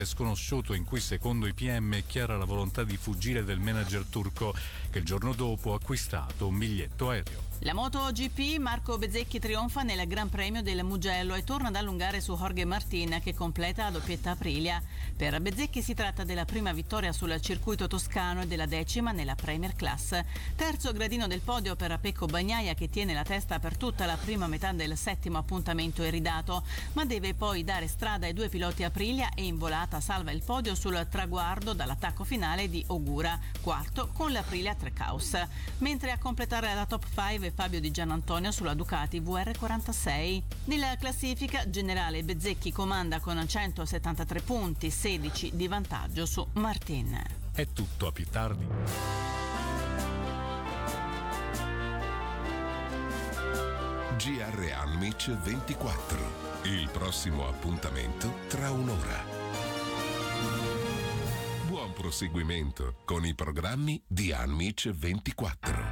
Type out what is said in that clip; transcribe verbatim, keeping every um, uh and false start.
sconosciuto in cui secondo i P M è chiara la volontà di fuggire del manager turco che il giorno dopo ha acquistato un biglietto aereo. La MotoGP, Marco Bezzecchi trionfa nel Gran Premio del Mugello e torna ad allungare su Jorge Martin che completa la doppietta Aprilia. Per Bezzecchi si tratta della prima vittoria sul circuito toscano e della decima nella Premier Class. Terzo gradino del podio per Pecco Bagnaia che tiene la testa per tutta la prima metà del settimo appuntamento iridato, ma deve poi dare strada ai due piloti Aprilia e in volata salva il podio sul traguardo dall'attacco finale di Ogura, quarto con l'Aprilia Trackhouse. Mentre a completare la top cinque Fabio Di Gianantonio sulla Ducati V R quarantasei. Nella classifica generale Bezzecchi comanda con centosettantatré punti, sedici di vantaggio su Martin. È tutto, a più tardi. G R Anmic ventiquattro. Il prossimo appuntamento tra un'ora. Buon proseguimento con i programmi di Anmic ventiquattro.